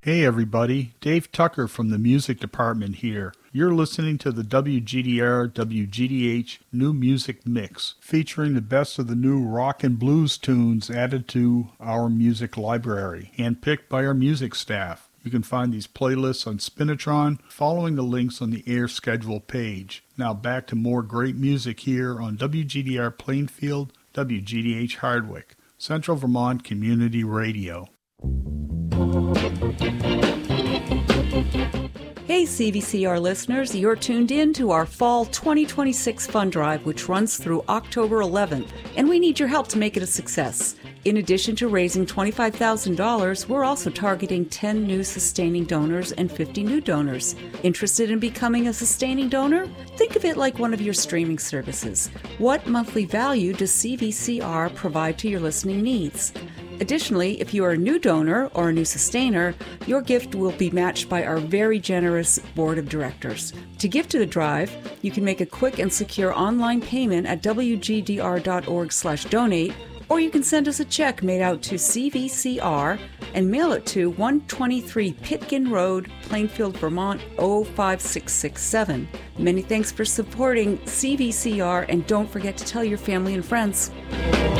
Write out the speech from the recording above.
Hey everybody, Dave Tucker from the music department here. You're listening to the WGDR WGDH New Music Mix, featuring the best of the new rock and blues tunes added to our music library, handpicked by our music staff. You can find these playlists on Spinitron, following the links on the air schedule page. Now back to more great music here on WGDR Plainfield, WGDH Hardwick, Central Vermont Community Radio. Hey CVCR listeners, you're tuned in to our Fall 2026 Fund Drive, which runs through October 11th, and we need your help to make it a success. In addition to raising $25,000, we're also targeting 10 new sustaining donors and 50 new donors. Interested in becoming a sustaining donor? Think of it like one of your streaming services. What monthly value does CVCR provide to your listening needs? Additionally, if you are a new donor or a new sustainer, your gift will be matched by our very generous board of directors. To give to the drive, you can make a quick and secure online payment at wgdr.org/donate, or you can send us a check made out to CVCR and mail it to 123 Pitkin Road, Plainfield, Vermont 05667. Many thanks for supporting CVCR, and don't forget to tell your family and friends.